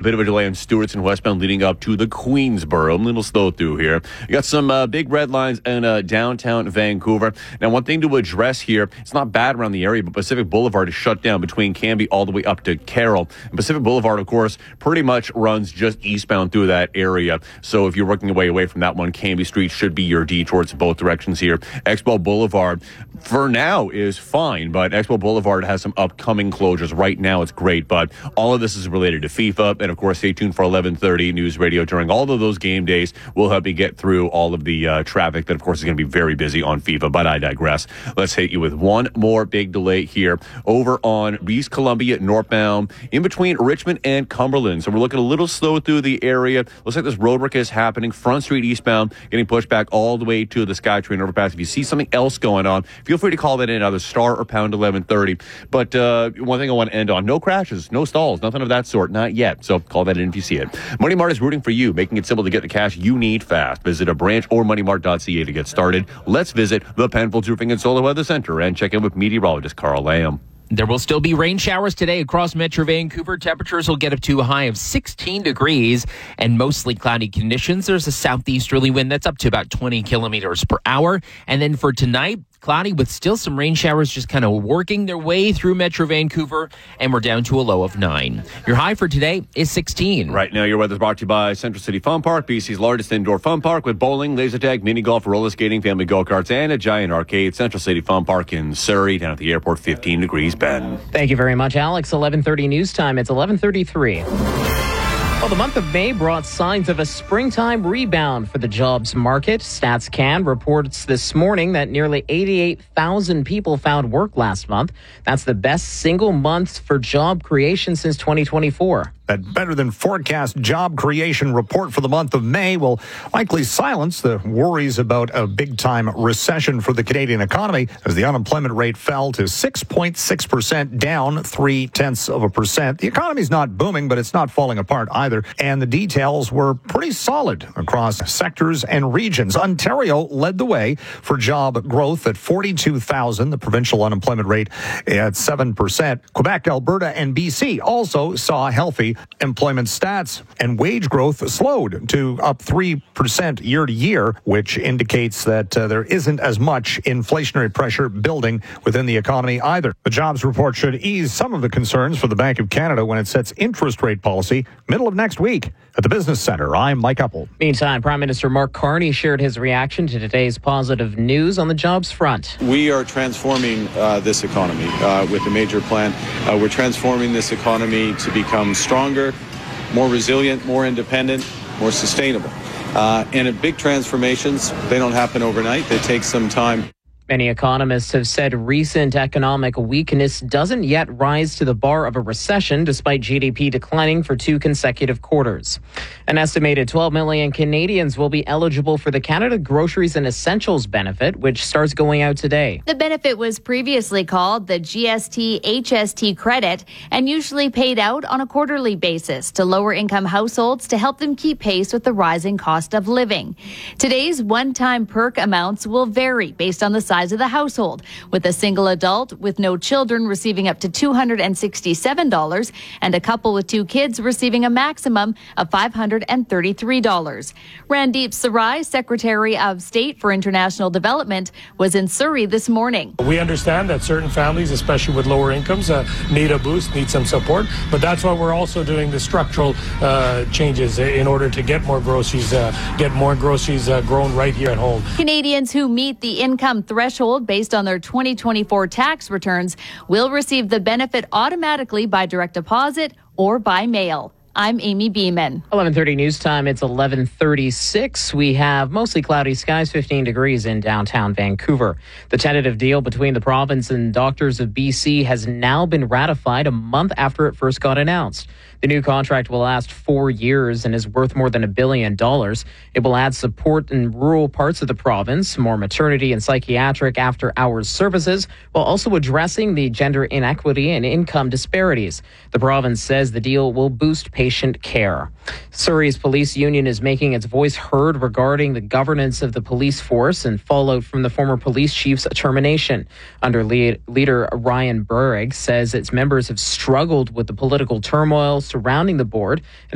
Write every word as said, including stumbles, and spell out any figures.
bit of a delay on Stewartson westbound leading up to the Queensboro. A little slow through here. You got some uh, big red lines in uh, downtown Vancouver. Now, one thing to address here, it's not bad around the area, but Pacific Boulevard is shut down between Cambie all the way up to Carroll. And Pacific Boulevard, of course, pretty much runs just eastbound through that area. So if you're working your way away from that one, Cambie Street should be your detour to both directions here. Expo Boulevard, for now, is fine, but Expo Boulevard has some upcoming closures. Right now, it's great, but all of this is related to FIFA. And, of course, stay tuned for eleven thirty News Radio. During all of those game days, we'll help you get through all of the uh, traffic that, of course, is going to be very busy on FIFA, but I digress. Let's hit you with one more big delay here over on East Columbia northbound in between Richmond and Cumberland. So we're looking a little slow through the area. Looks like this roadwork is happening. Front Street eastbound getting pushed back all the way to the SkyTrain overpass. If you see something else going on, feel free to call that in, either star or pound eleven thirty. But uh, one thing I want to end on, no crashes, no stalls, nothing of that sort, not yet. So call that in if you see it. Money Mart is rooting for you, making it simple to get the cash you need fast. Visit a branch or money mart dot c a to get started. Let's visit the Penfolds Roofing and Solar Weather Center and check in with meteorologist Carl Lamb. There will still be rain showers today across Metro Vancouver. Temperatures will get up to a high of sixteen degrees and mostly cloudy conditions. There's a southeasterly wind that's up to about twenty kilometers per hour. And then for tonight, cloudy with still some rain showers just kind of working their way through Metro Vancouver, and we're down to a low of nine. Your high for today is sixteen. Right now, your weather's brought to you by Central City Fun Park, B C's largest indoor fun park with bowling, laser tag, mini golf, roller skating, family go-karts, and a giant arcade. Central City Fun Park in Surrey, down at the airport, fifteen degrees, Ben. Thank you very much, Alex. eleven thirty news time. It's eleven thirty-three. Well, the month of May brought signs of a springtime rebound for the jobs market. StatsCan reports this morning that nearly eighty-eight thousand people found work last month. That's the best single month for job creation since twenty twenty-four. That better-than-forecast job creation report for the month of May will likely silence the worries about a big-time recession for the Canadian economy as the unemployment rate fell to six point six percent, down three-tenths of a percent. The economy's not booming, but it's not falling apart either, and the details were pretty solid across sectors and regions. Ontario led the way for job growth at forty-two thousand, the provincial unemployment rate at seven percent. Quebec, Alberta, and B C also saw healthy employment stats, and wage growth slowed to up three percent year to year, which indicates that uh, there isn't as much inflationary pressure building within the economy either. The jobs report should ease some of the concerns for the Bank of Canada when it sets interest rate policy middle of next week. At the Business Center, I'm Mike Uppel. Meantime, Prime Minister Mark Carney shared his reaction to today's positive news on the jobs front. We are transforming uh, this economy uh, with a major plan. Uh, we're transforming this economy to become stronger, more resilient, more independent, more sustainable. Uh, and big transformations, they don't happen overnight. They take some time. Many economists have said recent economic weakness doesn't yet rise to the bar of a recession, despite G D P declining for two consecutive quarters. An estimated twelve million Canadians will be eligible for the Canada Groceries and Essentials benefit, which starts going out today. The benefit was previously called the G S T H S T credit and usually paid out on a quarterly basis to lower-income households to help them keep pace with the rising cost of living. Today's one-time perk amounts will vary based on the size of the household, with a single adult with no children receiving up to two hundred sixty-seven dollars and a couple with two kids receiving a maximum of five hundred thirty-three dollars. Randeep Sarai, Secretary of State for International Development, was in Surrey this morning. We understand that certain families, especially with lower incomes, uh, need a boost, need some support, but that's why we're also doing the structural uh, changes in order to get more groceries, uh, get more groceries uh, grown right here at home. Canadians who meet the income threshold based on their twenty twenty-four tax returns will receive the benefit automatically by direct deposit or by mail. I'm Amy Beeman. eleven thirty news time. It's eleven thirty-six. We have mostly cloudy skies, fifteen degrees in downtown Vancouver. The tentative deal between the province and Doctors of B C has now been ratified a month after it first got announced. The new contract will last four years and is worth more than a billion dollars. It will add support in rural parts of the province, more maternity and psychiatric after-hours services, while also addressing the gender inequity and income disparities. The province says the deal will boost patient care. Surrey's police union is making its voice heard regarding the governance of the police force and fallout from the former police chief's termination. Under lead, leader Ryan Burrig says its members have struggled with the political turmoil surrounding the board